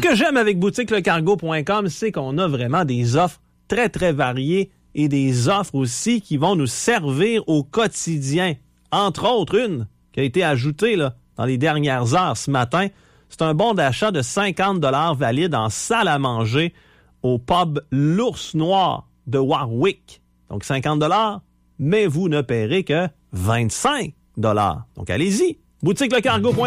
que j'aime avec boutiquelecargo.com, c'est qu'on a vraiment des offres très, très variées et des offres aussi qui vont nous servir au quotidien. Entre autres, une qui a été ajoutée là, dans les dernières heures ce matin. C'est un bon d'achat de 50 $ valide en salle à manger au pub L'Ours Noir de Warwick. Donc 50 $, mais vous ne paierez que 25 $. Donc allez-y, boutiquelecargo.com.